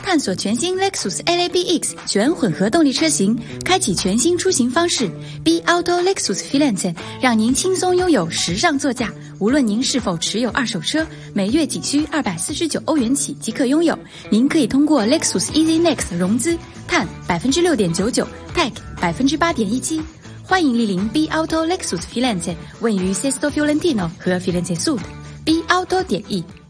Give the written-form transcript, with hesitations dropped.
探索全新 Lexus LABX 全混合动力车型，开启全新出行方式。Be Auto Lexus Firenze 让您轻松拥有时尚座驾。无论您是否持有二手车，每月仅需249欧元起即可拥有。您可以通过 Lexus Easy Next 融资，碳 6.99%，Tech 8.17%。欢迎莅临 B Auto Lexus Firenze， 位于 Sesto Fiorentino 和 Firenze Sud。B Auto.e